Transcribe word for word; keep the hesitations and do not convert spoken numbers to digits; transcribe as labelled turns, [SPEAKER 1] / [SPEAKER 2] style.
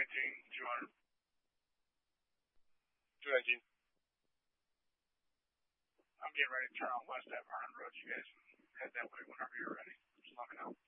[SPEAKER 1] nineteen, two hundred.
[SPEAKER 2] two nineteen.
[SPEAKER 1] I'm getting ready to turn on West Everhard Road. You guys head that way whenever you're ready. Just let me know.